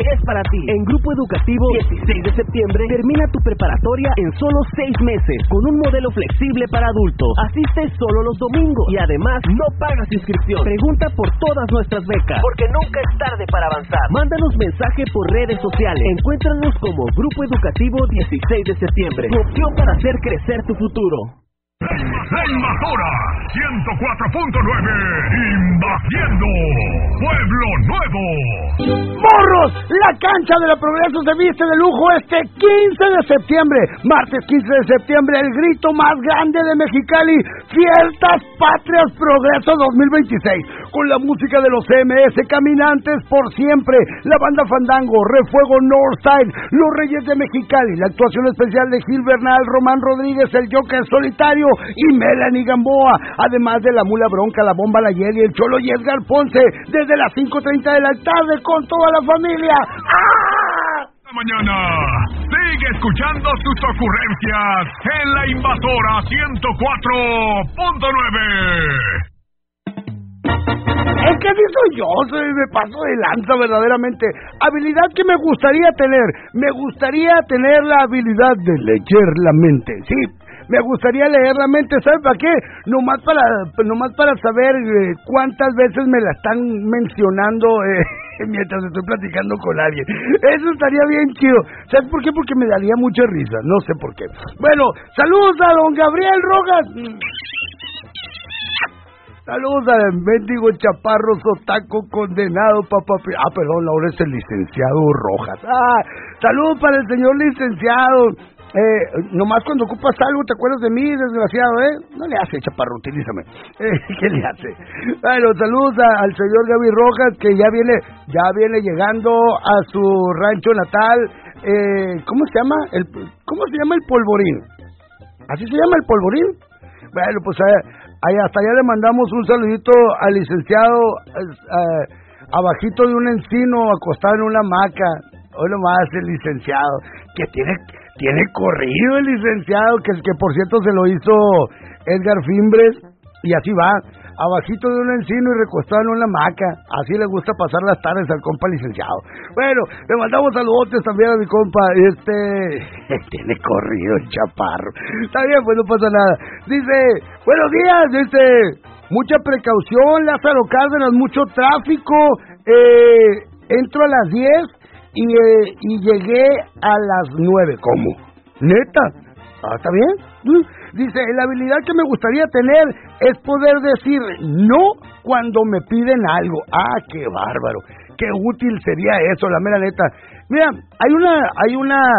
es para ti. En Grupo Educativo 16 de septiembre termina tu preparatoria en solo 6 meses con un modelo flexible para adultos. Asiste solo los domingos y además no pagas inscripción. Pregunta por todas nuestras becas, porque nunca es tarde para avanzar. Mándanos mensaje por redes sociales. Encuéntranos como Grupo Educativo 16 de septiembre. Tu opción para hacer crecer tu futuro. La Invasora 104.9, invadiendo Pueblo Nuevo. ¡Morros! La cancha de la Progreso se viste de lujo este 15 de septiembre. Martes 15 de septiembre, el grito más grande de Mexicali. Fiestas Patrias Progreso 2026. Con la música de los MS, Caminantes por Siempre, la banda Fandango, Refuego Northside, Los Reyes de Mexicali, la actuación especial de Gil Bernal, Román Rodríguez, el Joker Solitario y Melanie Gamboa, además de la Mula Bronca, la Bomba La Yeli, el Cholo y Edgar Ponce, desde las 5:30 de la tarde con toda la familia. ¡Ah! Mañana sigue escuchando sus ocurrencias en La Invasora 104.9. Es que así soy yo, me paso de lanza verdaderamente. Habilidad que me gustaría tener la habilidad de leer la mente, sí. Me gustaría leer la mente, ¿sabes para qué? Nomás para saber cuántas veces me la están mencionando mientras estoy platicando con alguien. Eso estaría bien chido. ¿Sabes por qué? Porque me daría mucha risa, no sé por qué. Bueno, saludos a don Gabriel Rojas. Saludos al mendigo chaparro sotaco condenado, papá. Perdón, ahora es el licenciado Rojas. Saludos para el señor licenciado. Nomás cuando ocupas algo te acuerdas de mí, desgraciado, No le hace, chaparro, utilízame. ¿Qué le hace? Bueno, saludos al señor Gaby Rojas, que ya viene llegando a su rancho natal. ¿Cómo se llama el polvorín? ¿Así se llama el polvorín? Bueno, pues hasta allá le mandamos un saludito al licenciado, abajito de un encino, acostado en una hamaca. Hoy nomás el licenciado, que tiene corrido el licenciado, que por cierto se lo hizo Edgar Fimbres, y así va, abajito de un encino y recostado en una hamaca. Así le gusta pasar las tardes al compa licenciado. Bueno, le mandamos saludotes también a mi compa, tiene corrido el chaparro. Está bien, pues no pasa nada. Dice, buenos días, mucha precaución, Lázaro Cárdenas, mucho tráfico, entro a las 10 y llegué a las 9. ¿Cómo? ¿Neta? ¿Está bien? Dice, la habilidad que me gustaría tener es poder decir no cuando me piden algo. ¡Qué bárbaro! ¡Qué útil sería eso, la mera neta! Mira, hay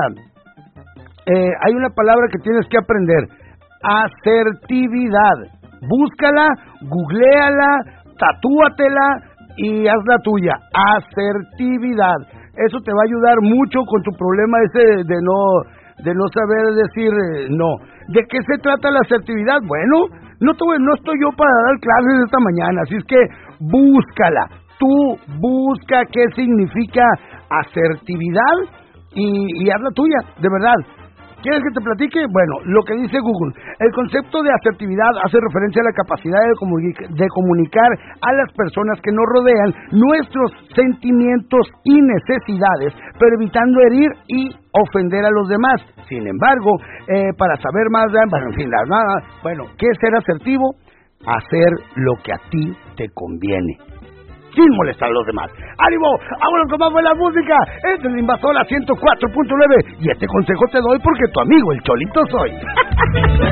una palabra que tienes que aprender. Asertividad. Búscala, googléala, tatúatela y hazla tuya. Asertividad. Eso te va a ayudar mucho con tu problema ese de no saber decir no. ¿De qué se trata la asertividad? Bueno, no estoy yo para dar clases esta mañana, así es que búscala. Tú busca qué significa asertividad y hazla tuya, de verdad. ¿Quieres que te platique? Bueno, lo que dice Google. El concepto de asertividad hace referencia a la capacidad de comunicar a las personas que nos rodean nuestros sentimientos y necesidades, pero evitando herir y ofender a los demás. Sin embargo, para saber más, bueno, ¿qué es ser asertivo? Hacer lo que a ti te conviene, sin molestar a los demás. ¡Ánimo! ¡Vámonos con más buena música! Este es la Invasora 104.9 y este consejo te doy porque tu amigo el Cholito soy.